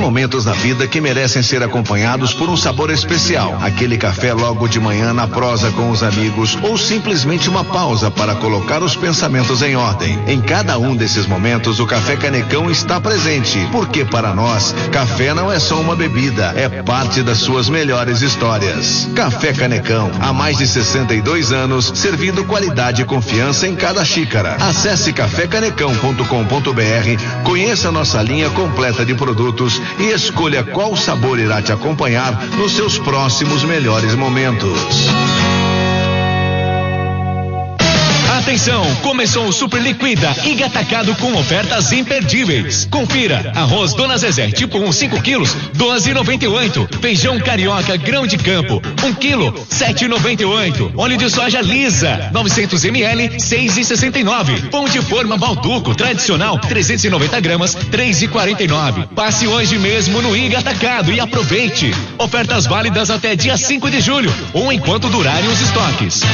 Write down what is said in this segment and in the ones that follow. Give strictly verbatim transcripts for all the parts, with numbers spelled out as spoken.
momentos na vida que merecem ser acompanhados por um sabor especial. Aquele café logo de manhã na prosa com os amigos ou simplesmente uma pausa para colocar os pensamentos em ordem. Em cada um desses momentos, o Café Canecão está presente, porque para nós, café não é só uma bebida, é parte das suas melhores histórias. Café Canecão, há mais de sessenta e dois anos, servindo qualidade e confiança em cada xícara. Acesse café canecão ponto com ponto br, conheça nossa linha completa de produtos e escolha qual sabor irá te acompanhar nos seus próximos melhores momentos. Atenção, começou o Super Liquida Iga Atacado com ofertas imperdíveis. Confira: arroz Dona Zezé tipo um, cinco quilos, doze e noventa e oito. Feijão carioca grão de campo, um quilo, sete e noventa e oito. Óleo de soja lisa, novecentos mililitros, seis e sessenta e nove. Pão de forma Balduco tradicional, trezentos e noventa gramas, três e quarenta e nove. Passe hoje mesmo no Iga Atacado e aproveite. Ofertas válidas até dia cinco de julho ou enquanto durarem os estoques.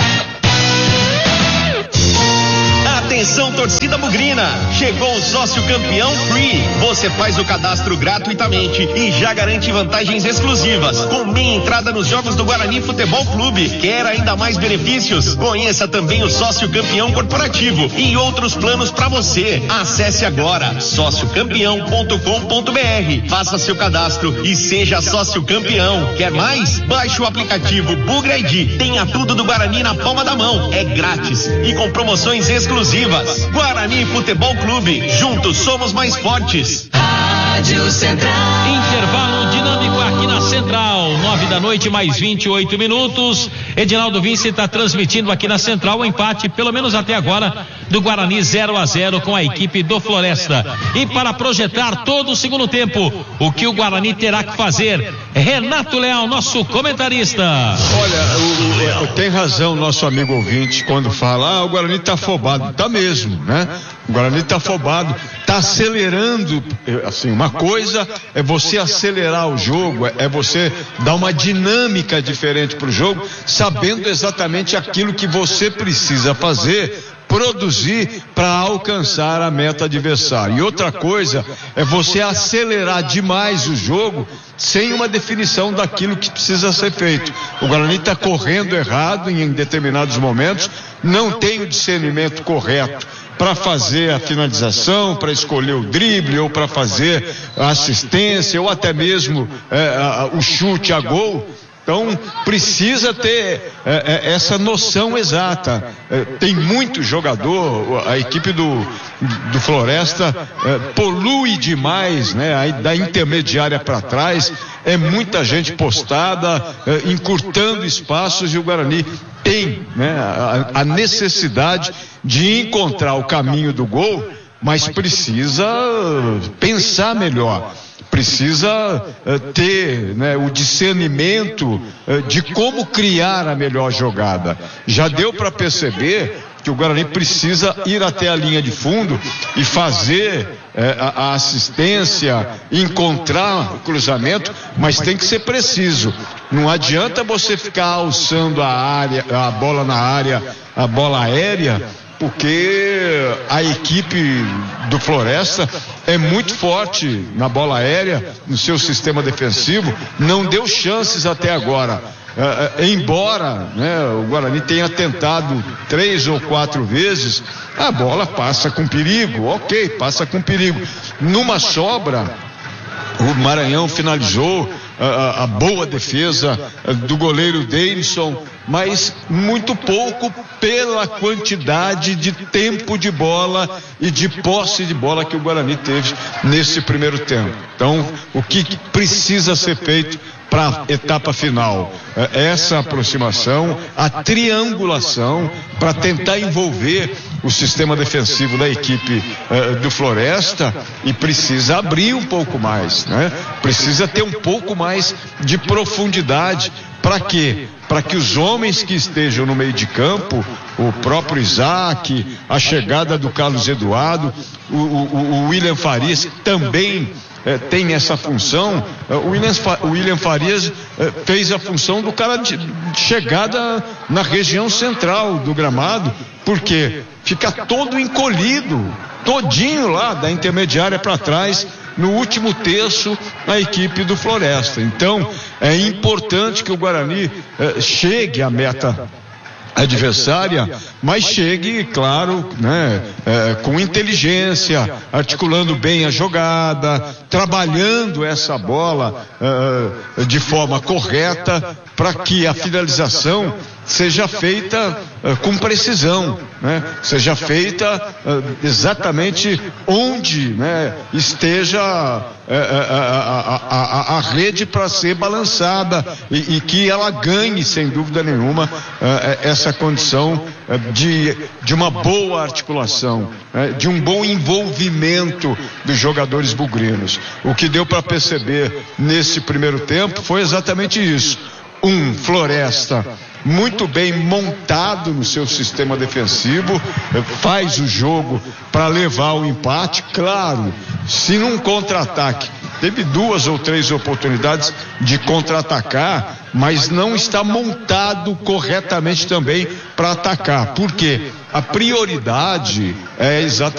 Atenção, torcida bugrina, chegou o sócio campeão Free. Você faz o cadastro gratuitamente e já garante vantagens exclusivas, com meia entrada nos jogos do Guarani Futebol Clube. Quer ainda mais benefícios? Conheça também o sócio campeão corporativo e outros planos para você. Acesse agora sócio campeão ponto com ponto br, faça seu cadastro e seja sócio campeão. Quer mais? Baixe o aplicativo Bugra I D. Tenha tudo do Guarani na palma da mão. É grátis e com promoções exclusivas. Guarani Futebol Clube, juntos somos mais fortes. Rádio Central. Intervalo dinâmico aqui na Central, nove da noite mais vinte e oito minutos. Edinaldo Vinci está transmitindo aqui na Central o empate, pelo menos até agora, do Guarani zero a zero com a equipe do Floresta. E para projetar todo o segundo tempo, o que o Guarani terá que fazer, Renato Leal, nosso comentarista. Olha, o, o, tem razão nosso amigo ouvinte quando fala, ah, o Guarani está afobado. Tá mesmo, né? O Guarani está afobado, está acelerando. Assim, uma coisa é você acelerar o jogo, é você dar uma dinâmica diferente para o jogo, sabendo exatamente aquilo que você precisa fazer, produzir para alcançar a meta adversária. E outra coisa é você acelerar demais o jogo sem uma definição daquilo que precisa ser feito. O Guarani está correndo errado em determinados momentos, não tem o discernimento correto para fazer a finalização, para escolher o drible ou para fazer a assistência ou até mesmo é, a, o chute a gol. Então precisa ter é, é, essa noção exata. É, tem muito jogador, a equipe do, do Floresta é, polui demais, né? Aí, da intermediária para trás é muita gente postada, é, encurtando espaços, e o Guarani tem, né, a, a necessidade de encontrar o caminho do gol, mas precisa pensar melhor. Precisa uh, ter, né, o discernimento uh, de como criar a melhor jogada. Já deu para perceber que o Guarani precisa ir até a linha de fundo e fazer uh, a, a assistência, encontrar o cruzamento, mas tem que ser preciso. Não adianta você ficar alçando a área, a bola na área, a bola aérea, porque a equipe do Floresta é muito forte na bola aérea, no seu sistema defensivo, não deu chances até agora. Uh, embora, né, o Guarani tenha tentado três ou quatro vezes, a bola passa com perigo, ok, passa com perigo. Numa sobra, o Maranhão finalizou a, a boa defesa do goleiro Deilson, mas muito pouco pela quantidade de tempo de bola e de posse de bola que o Guarani teve nesse primeiro tempo. Então, o que precisa ser feito para a etapa final? Essa aproximação, a triangulação para tentar envolver o sistema defensivo da equipe uh, do Floresta, e precisa abrir um pouco mais, né? Precisa ter um pouco mais de profundidade. Para quê? Para que os homens que estejam no meio de campo, o próprio Isaac, a chegada do Carlos Eduardo, o, o, o William Farias também É, tem essa função. O William, o William Farias é, fez a função do cara de, de chegada na região central do gramado, porque fica todo encolhido, todinho lá da intermediária para trás, no último terço a equipe do Floresta. Então, é importante que o Guarani eh, chegue à meta adversária, mas chegue, claro, né, é, com inteligência, articulando bem a jogada, trabalhando essa bola é, de forma correta, para que a finalização seja feita é, com precisão, né, seja feita é, exatamente onde, né, esteja é, a, a, a, a rede para ser balançada e, e que ela ganhe, sem dúvida nenhuma, é, essa condição de, de uma boa articulação, né, de um bom envolvimento dos jogadores bugrinos. O que deu para perceber nesse primeiro tempo foi exatamente isso. Um Floresta muito bem montado no seu sistema defensivo, faz o jogo para levar o empate, claro, se num contra-ataque teve duas ou três oportunidades de contra-atacar, mas não está montado corretamente também para atacar. Por quê? A prioridade é exatamente